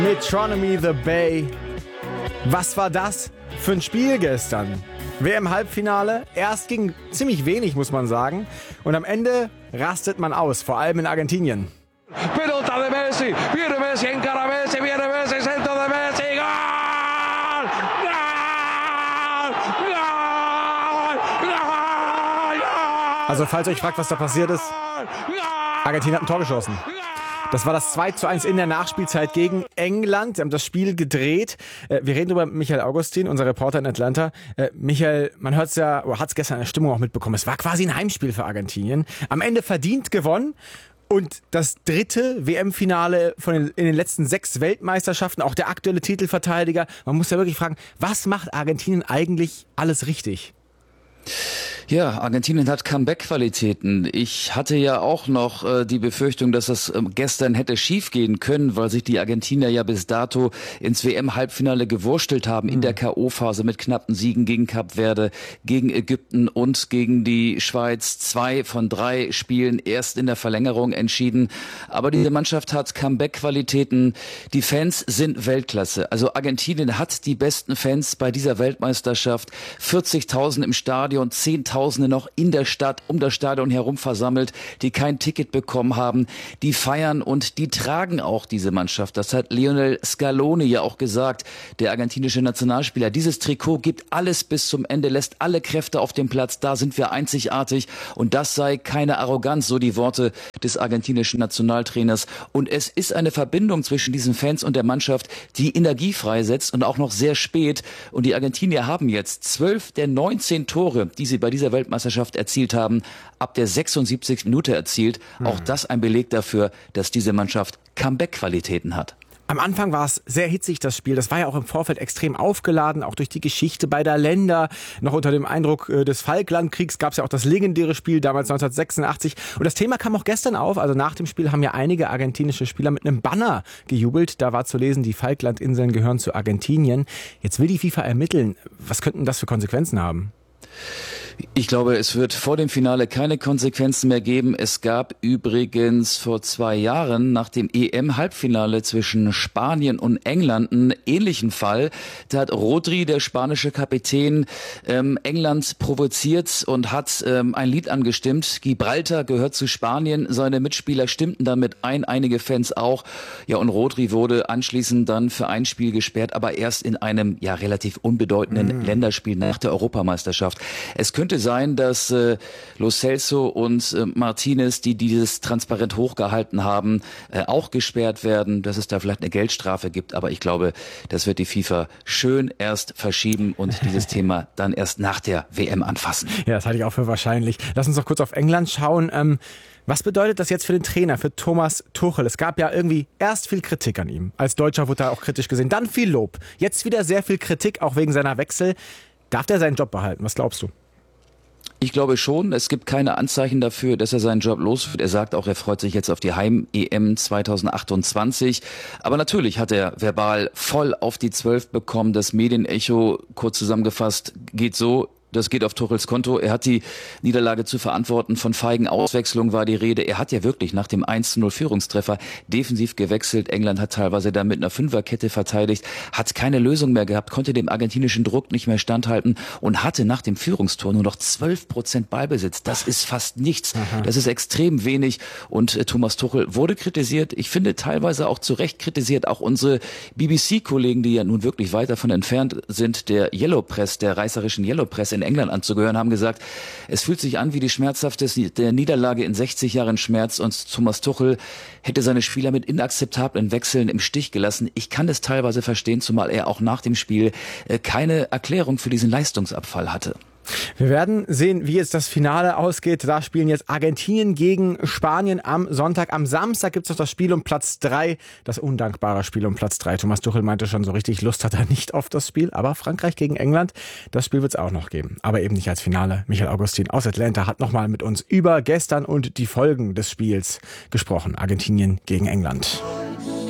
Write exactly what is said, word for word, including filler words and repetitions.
Metronomy the Bay. Was war das für ein Spiel gestern? W M-Halbfinale, erst ging ziemlich wenig, muss man sagen. Und am Ende rastet man aus, vor allem in Argentinien. Pelota de Messi, viene Messi, encara Messi, viene Messi, centro de Messi, gol! Gol! Gol! Gol! Gol! Also falls ihr euch fragt, was da passiert ist, Argentinien hat ein Tor geschossen. Das war das zwei zu eins in der Nachspielzeit gegen England. Sie haben das Spiel gedreht. Wir reden über Michael Augustin, unser Reporter in Atlanta. Michael, man hört es ja, oder hat es gestern in der Stimmung auch mitbekommen. Es war quasi ein Heimspiel für Argentinien. Am Ende verdient gewonnen. Und das dritte W M-Finale von den, in den letzten sechs Weltmeisterschaften, auch der aktuelle Titelverteidiger. Man muss ja wirklich fragen, was macht Argentinien eigentlich alles richtig? Ja, Argentinien hat Comeback-Qualitäten. Ich hatte ja auch noch äh, die Befürchtung, dass das ähm, gestern hätte schiefgehen können, weil sich die Argentinier ja bis dato ins W M-Halbfinale gewurstelt haben in der K O-Phase mit knappen Siegen gegen Kap Verde, gegen Ägypten und gegen die Schweiz. Zwei von drei Spielen erst in der Verlängerung entschieden. Aber diese Mannschaft hat Comeback-Qualitäten. Die Fans sind Weltklasse. Also Argentinien hat die besten Fans bei dieser Weltmeisterschaft. vierzigtausend im Stadion, zehntausende noch in der Stadt, um das Stadion herum versammelt, die kein Ticket bekommen haben, die feiern und die tragen auch diese Mannschaft. Das hat Lionel Scaloni ja auch gesagt, der argentinische Nationalspieler. Dieses Trikot gibt alles bis zum Ende, lässt alle Kräfte auf dem Platz. Da sind wir einzigartig und das sei keine Arroganz, so die Worte des argentinischen Nationaltrainers. Und es ist eine Verbindung zwischen diesen Fans und der Mannschaft, die Energie freisetzt und auch noch sehr spät. Und die Argentinier haben jetzt zwölf der neunzehn Tore, die sie bei dieser Weltmeisterschaft erzielt haben, ab der sechsundsiebzigsten Minute erzielt. Hm. Auch das ein Beleg dafür, dass diese Mannschaft Comeback-Qualitäten hat. Am Anfang war es sehr hitzig, das Spiel. Das war ja auch im Vorfeld extrem aufgeladen, auch durch die Geschichte beider Länder. Noch unter dem Eindruck des Falklandkriegs gab es ja auch das legendäre Spiel damals neunzehnhundertsechsundachtzig. Und das Thema kam auch gestern auf. Also nach dem Spiel haben ja einige argentinische Spieler mit einem Banner gejubelt. Da war zu lesen, die Falklandinseln gehören zu Argentinien. Jetzt will die FIFA ermitteln. Was könnten das für Konsequenzen haben? Ich glaube, es wird vor dem Finale keine Konsequenzen mehr geben. Es gab übrigens vor zwei Jahren nach dem E M-Halbfinale zwischen Spanien und England einen ähnlichen Fall. Da hat Rodri, der spanische Kapitän, ähm, England provoziert und hat ähm, ein Lied angestimmt. Gibraltar gehört zu Spanien. Seine Mitspieler stimmten damit ein, einige Fans auch. Ja, und Rodri wurde anschließend dann für ein Spiel gesperrt, aber erst in einem ja relativ unbedeutenden mhm. Länderspiel nach der Europameisterschaft. Es könnte sein, dass äh, Lo Celso und äh, Martinez, die dieses transparent hochgehalten haben, äh, auch gesperrt werden, dass es da vielleicht eine Geldstrafe gibt. Aber ich glaube, das wird die FIFA schön erst verschieben und dieses Thema dann erst nach der W M anfassen. Ja, das halte ich auch für wahrscheinlich. Lass uns noch kurz auf England schauen. Ähm, was bedeutet das jetzt für den Trainer, für Thomas Tuchel? Es gab ja irgendwie erst viel Kritik an ihm. Als Deutscher wurde er auch kritisch gesehen. Dann viel Lob. Jetzt wieder sehr viel Kritik, auch wegen seiner Wechsel. Darf der seinen Job behalten? Was glaubst du? Ich glaube schon, es gibt keine Anzeichen dafür, dass er seinen Job los wird. Er sagt auch, er freut sich jetzt auf die Heim-E M zweitausendachtundzwanzig. Aber natürlich hat er verbal voll auf die Zwölf bekommen. Das Medienecho, kurz zusammengefasst, geht so: Das geht auf Tuchels Konto. Er hat die Niederlage zu verantworten. Von feigen Auswechslungen war die Rede. Er hat ja wirklich nach dem eins zu null Führungstreffer defensiv gewechselt. England hat teilweise dann mit einer Fünferkette verteidigt, hat keine Lösung mehr gehabt, konnte dem argentinischen Druck nicht mehr standhalten und hatte nach dem Führungstor nur noch zwölf Prozent Ballbesitz. Das ist fast nichts. Aha. Das ist extrem wenig. Und äh, Thomas Tuchel wurde kritisiert. Ich finde teilweise auch zu Recht kritisiert. Auch unsere B B C-Kollegen, die ja nun wirklich weit davon entfernt sind, der Yellow Press, der reißerischen Yellow Press in England anzugehören, haben gesagt, es fühlt sich an wie die schmerzhafteste der Niederlage in sechzig Jahren Schmerz und Thomas Tuchel hätte seine Spieler mit inakzeptablen Wechseln im Stich gelassen. Ich kann es teilweise verstehen, zumal er auch nach dem Spiel keine Erklärung für diesen Leistungsabfall hatte. Wir werden sehen, wie jetzt das Finale ausgeht. Da spielen jetzt Argentinien gegen Spanien am Sonntag. Am Samstag gibt es noch das Spiel um Platz drei, das undankbare Spiel um Platz drei. Thomas Tuchel meinte schon, so richtig Lust hat er nicht auf das Spiel. Aber Frankreich gegen England, das Spiel wird es auch noch geben. Aber eben nicht als Finale. Michael Augustin aus Atlanta hat nochmal mit uns über gestern und die Folgen des Spiels gesprochen. Argentinien gegen England.